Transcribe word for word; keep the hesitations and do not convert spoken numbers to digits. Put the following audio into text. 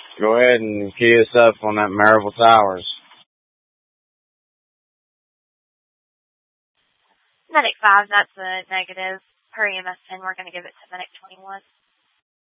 Go ahead and key us up on that Maryville Towers. Medic five, that's a negative. Per E M S ten, we're going to give it to Medic twenty-one.